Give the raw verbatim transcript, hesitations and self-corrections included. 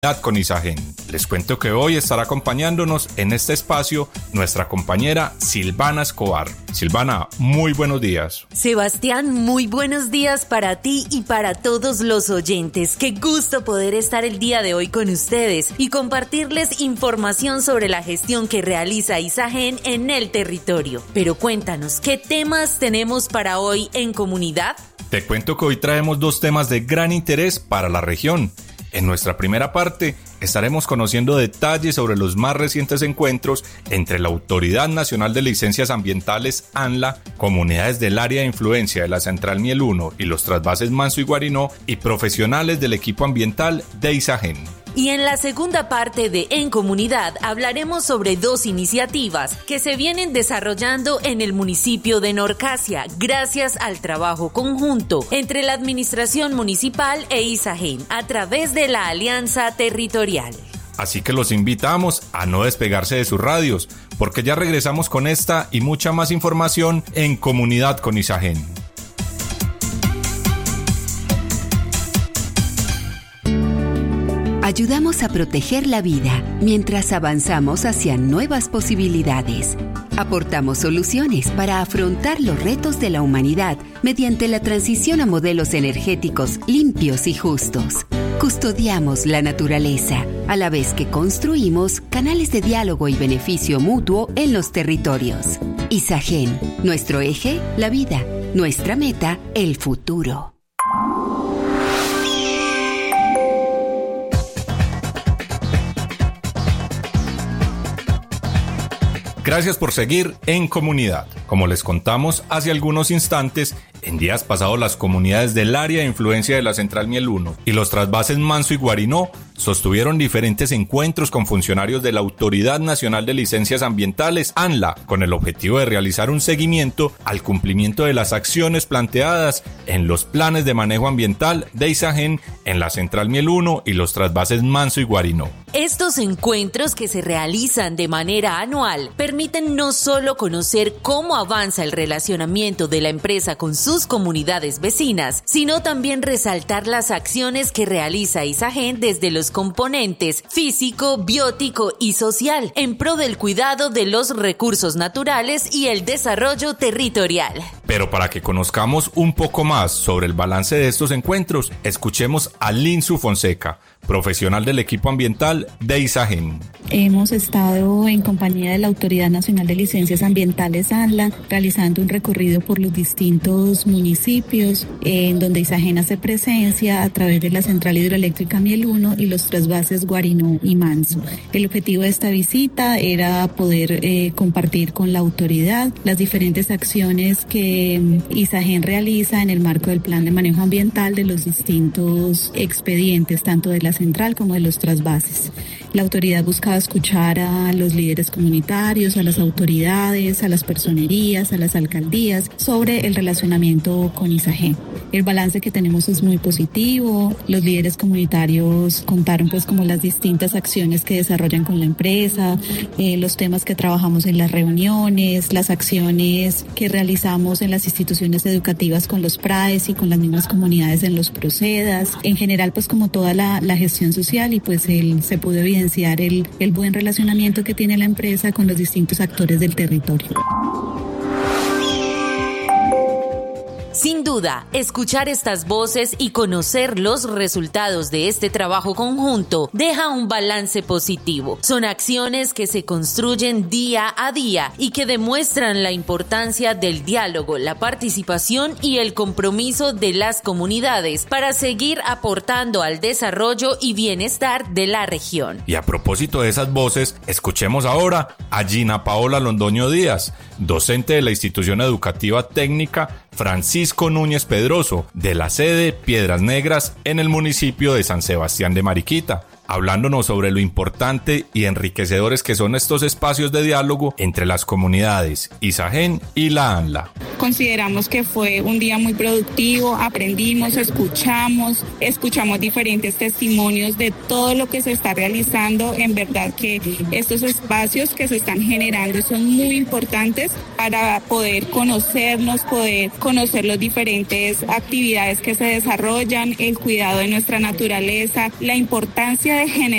con Isagen. Les cuento que hoy estará acompañándonos en este espacio nuestra compañera Silvana Escobar. Silvana, muy buenos días. Sebastián, muy buenos días para ti y para todos los oyentes. Qué gusto poder estar el día de hoy con ustedes y compartirles información sobre la gestión que realiza Isagen en el territorio. Pero cuéntanos, ¿qué temas tenemos para hoy en comunidad? Te cuento que hoy traemos dos temas de gran interés para la región. En nuestra primera parte estaremos conociendo detalles sobre los más recientes encuentros entre la Autoridad Nacional de Licencias Ambientales ANLA, comunidades del área de influencia de la Central Miel uno y los trasvases Manso y Guarinó y profesionales del equipo ambiental de Isagen. Y en la segunda parte de En Comunidad hablaremos sobre dos iniciativas que se vienen desarrollando en el municipio de Norcasia gracias al trabajo conjunto entre la Administración Municipal e Isagen a través de la Alianza Territorial. Así que los invitamos a no despegarse de sus radios, porque ya regresamos con esta y mucha más información en Comunidad con Isagen. Ayudamos a proteger la vida mientras avanzamos hacia nuevas posibilidades. Aportamos soluciones para afrontar los retos de la humanidad mediante la transición a modelos energéticos limpios y justos. Custodiamos la naturaleza, a la vez que construimos canales de diálogo y beneficio mutuo en los territorios. Isagen, nuestro eje, la vida, nuestra meta, el futuro. Gracias por seguir en Comunidad. Como les contamos hace algunos instantes, en días pasados las comunidades del área de influencia de la Central Miel uno y los trasvases Manso y Guarinó sostuvieron diferentes encuentros con funcionarios de la Autoridad Nacional de Licencias Ambientales, ANLA, con el objetivo de realizar un seguimiento al cumplimiento de las acciones planteadas en los planes de manejo ambiental de Isagen en la Central Miel uno y los trasvases Manso y Guarinó. Estos encuentros, que se realizan de manera anual, permiten no solo conocer cómo avanza el relacionamiento de la empresa con sus comunidades vecinas, sino también resaltar las acciones que realiza Isagen desde los componentes físico, biótico y social en pro del cuidado de los recursos naturales y el desarrollo territorial. Pero para que conozcamos un poco más sobre el balance de estos encuentros, escuchemos a Linsu Fonseca, profesional del equipo ambiental de Isagen. Hemos estado en compañía de la Autoridad Nacional de Licencias Ambientales ANLA realizando un recorrido por los distintos municipios en donde Isagen hace presencia a través de la Central Hidroeléctrica Miel uno y los trasvases Guarinó y Manso. El objetivo de esta visita era poder eh, compartir con la autoridad las diferentes acciones que Isagen realiza en el marco del plan de manejo ambiental de los distintos expedientes, tanto de la central como de los trasvases. La autoridad buscaba escuchar a los líderes comunitarios, a las autoridades, a las personerías, a las alcaldías sobre el relacionamiento con Isagen. El balance que tenemos es muy positivo. Los líderes comunitarios contaron pues como las distintas acciones que desarrollan con la empresa, eh, los temas que trabajamos en las reuniones, las acciones que realizamos en las instituciones educativas con los PRAES y con las mismas comunidades en los Procedas. En general pues como toda la, la gestión social y pues el, se pudo evidenciar El, el buen relacionamiento que tiene la empresa con los distintos actores del territorio. Sin duda, escuchar estas voces y conocer los resultados de este trabajo conjunto deja un balance positivo. Son acciones que se construyen día a día y que demuestran la importancia del diálogo, la participación y el compromiso de las comunidades para seguir aportando al desarrollo y bienestar de la región. Y a propósito de esas voces, escuchemos ahora a Gina Paola Londoño Díaz, docente de la institución educativa técnica Francisco Núñez Pedroso, de la sede Piedras Negras en el municipio de San Sebastián de Mariquita, hablándonos sobre lo importante y enriquecedores que son estos espacios de diálogo entre las comunidades Isagen y la ANLA. Consideramos que fue un día muy productivo, aprendimos, escuchamos, escuchamos diferentes testimonios de todo lo que se está realizando. En verdad que estos espacios que se están generando son muy importantes para poder conocernos, poder conocer las diferentes actividades que se desarrollan, el cuidado de nuestra naturaleza, la importancia de generar